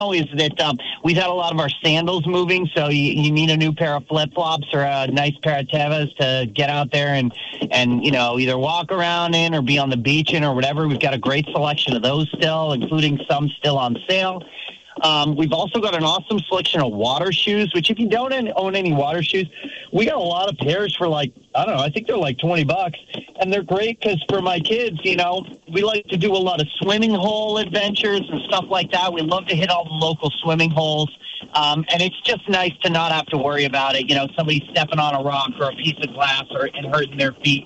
is that we've had a lot of our sandals moving, so you need a new pair of flip-flops or a nice pair of Tevas to get out there and either walk around in or be on the beach in or whatever. We've got a great selection of those still, including some still on sale. We've also got an awesome selection of water shoes, which if you don't own any water shoes, we got a lot of pairs for I think they're like $20. And they're great because for my kids, we like to do a lot of swimming hole adventures and stuff like that. We love to hit all the local swimming holes. And it's just nice to not have to worry about it. Somebody stepping on a rock or a piece of glass and hurting their feet.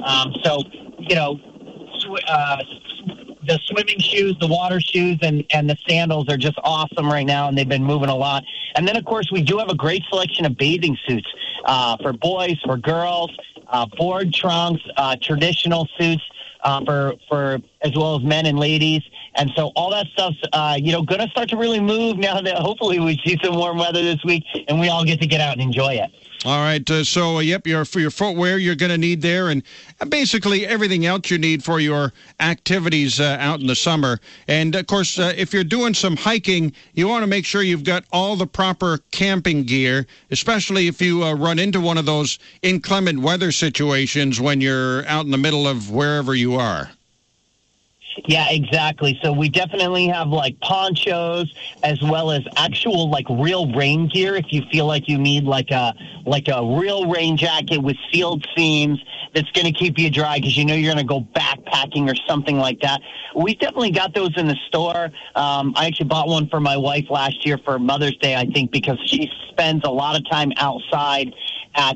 The swimming shoes, the water shoes, and the sandals are just awesome right now, and they've been moving a lot. And then, of course, we do have a great selection of bathing suits for boys, for girls, board trunks, traditional suits for as well as men and ladies. And so all that stuff's, going to start to really move now that hopefully we see some warm weather this week, and we all get to get out and enjoy it. All right. For your footwear, you're going to need there, and basically everything else you need for your activities out in the summer. And, of course, if you're doing some hiking, you want to make sure you've got all the proper camping gear, especially if you run into one of those inclement weather situations when you're out in the middle of wherever you are. Yeah, exactly. So we definitely have ponchos as well as actual real rain gear if you feel like you need like a real rain jacket with sealed seams that's going to keep you dry because you're going to go backpacking or something like that. We definitely got those in the store. I actually bought one for my wife last year for Mother's Day, I think, because she spends a lot of time outside at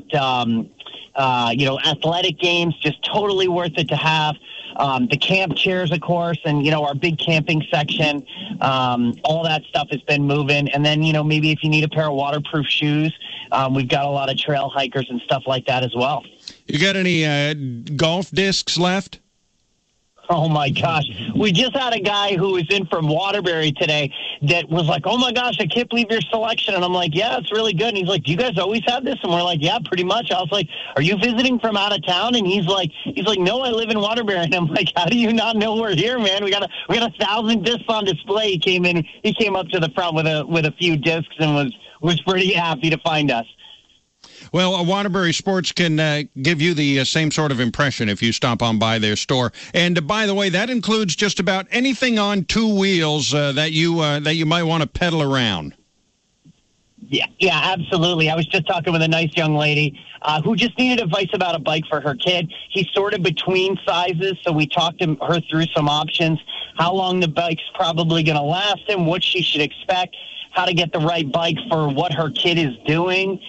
athletic games. Just totally worth it to have. The camp chairs, of course, and, our big camping section, all that stuff has been moving. And then, maybe if you need a pair of waterproof shoes, we've got a lot of trail hikers and stuff like that as well. You got any golf discs left? Oh, my gosh. We just had a guy who was in from Waterbury today that was like, oh, my gosh, I can't believe your selection. And I'm like, yeah, it's really good. And he's like, do you guys always have this? And we're like, yeah, pretty much. I was like, are you visiting from out of town? And he's like, no, I live in Waterbury. And I'm like, how do you not know we're here, man? We got 1,000 discs on display. He came up to the front with a few discs and was pretty happy to find us. Well, Waterbury Sports can give you the same sort of impression if you stop on by their store. And by the way, that includes just about anything on two wheels that you might want to pedal around. Yeah, absolutely. I was just talking with a nice young lady who just needed advice about a bike for her kid. He's sort of between sizes, so we talked her through some options, how long the bike's probably going to last him, what she should expect, how to get the right bike for what her kid is doing.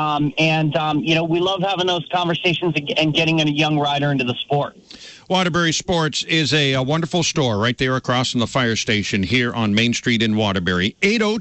We love having those conversations and getting a young rider into the sport. Waterbury Sports is a wonderful store right there across from the fire station here on Main Street in Waterbury.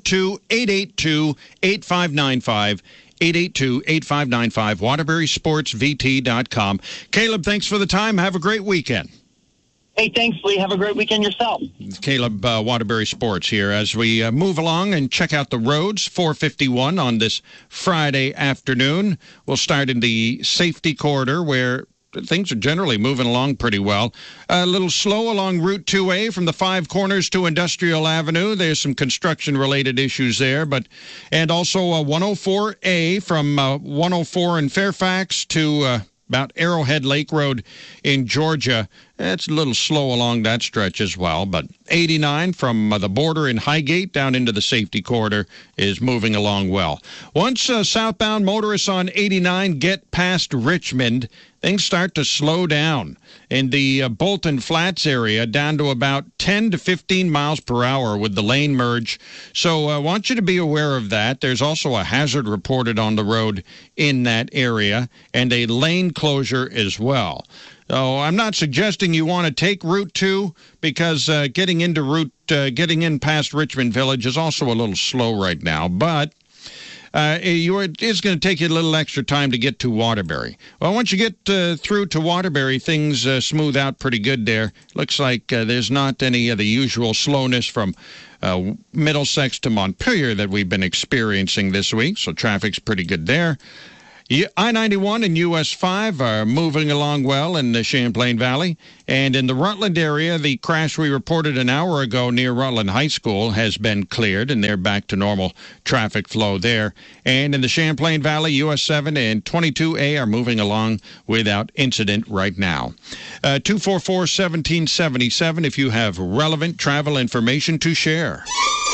802-882-8595. 882-8595. WaterburySportsVT.com. Caleb, thanks for the time. Have a great weekend. Hey, thanks, Lee. Have a great weekend yourself. Caleb, Waterbury Sports here as we move along and check out the roads. 451 on this Friday afternoon. We'll start in the safety corridor where things are generally moving along pretty well. A little slow along Route 2A from the Five Corners to Industrial Avenue. There's some construction-related issues there, and also 104A from 104 in Fairfax to about Arrowhead Lake Road in Georgia. It's a little slow along that stretch as well, but 89 from the border in Highgate down into the safety corridor is moving along well. Once southbound motorists on 89 get past Richmond, things start to slow down in the Bolton Flats area down to about 10 to 15 miles per hour with the lane merge. So I want you to be aware of that. There's also a hazard reported on the road in that area and a lane closure as well. So I'm not suggesting you want to take Route 2 because getting in past Richmond Village is also a little slow right now, but it's going to take you a little extra time to get to Waterbury. Well, once you get through to Waterbury, things smooth out pretty good there. Looks like there's not any of the usual slowness from Middlesex to Montpelier that we've been experiencing this week, so traffic's pretty good there. I-91 and US 5 are moving along well in the Champlain Valley. And in the Rutland area, the crash we reported an hour ago near Rutland High School has been cleared, and they're back to normal traffic flow there. And in the Champlain Valley, US 7 and 22A are moving along without incident right now. 244-1777 if you have relevant travel information to share.